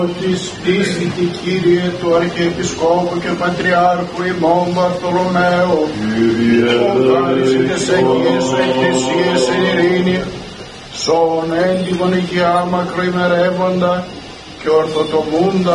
Της πίστητη Κύριε του Αρχιεπισκόπου και Πατριάρχου ημών Βαρθολομαίου, οχάρισιτες Αγίες Εκκλησίες εν ειρήνη, σώον έντιμον υγειά μακροημερεύοντα και ορθοτομούντα